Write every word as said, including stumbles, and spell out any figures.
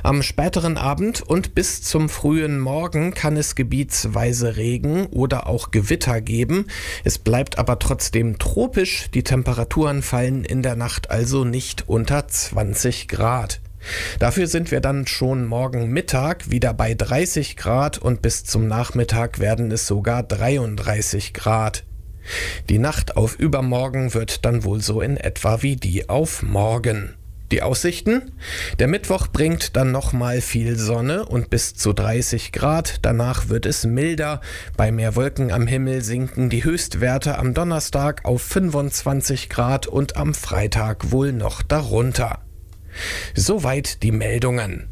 Am späteren Abend und bis zum frühen Morgen kann es gebietsweise Regen oder auch Gewitter geben. Es bleibt aber trotzdem tropisch. Die Temperaturen fallen in der Nacht also nicht unter zwanzig Grad. Dafür sind wir dann schon morgen Mittag wieder bei dreißig Grad und bis zum Nachmittag werden es sogar dreiunddreißig Grad. Die Nacht auf übermorgen wird dann wohl so in etwa wie die auf morgen. Die Aussichten? Der Mittwoch bringt dann nochmal viel Sonne und bis zu dreißig Grad. Danach wird es milder. Bei mehr Wolken am Himmel sinken die Höchstwerte am Donnerstag auf fünfundzwanzig Grad und am Freitag wohl noch darunter. Soweit die Meldungen.